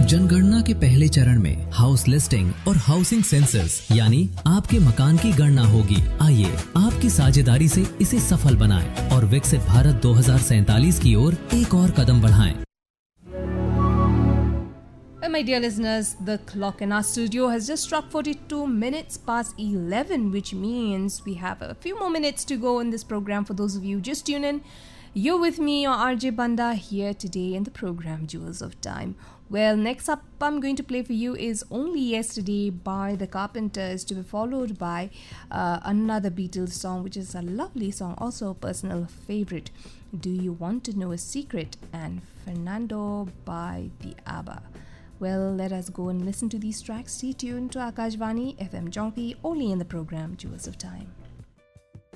जनगणना के पहले चरण में हाउस लिस्टिंग और हाउसिंग सेंसस यानी आपके मकान की गणना होगी। आइए आपकी साझेदारी से इसे सफल बनाएं और विकसित भारत 2047 की ओर एक और कदम बढ़ाएं। Well, my dear listeners, the clock in our studio has just struck 42 minutes past 11, which means we have a few more minutes to go in this program. For those of you just tune in, you're with me, or RJ Banda, here today in the program Jewels of Time. Well, next up I'm going to play for you is Only Yesterday by the Carpenters, to be followed by another Beatles song, which is a lovely song, also a personal favorite, Do You Want to Know a Secret, and Fernando by the ABBA. Well, let us go and listen to these tracks. Stay tuned to Akashvani FM Jonki, only in the program Jewels of Time.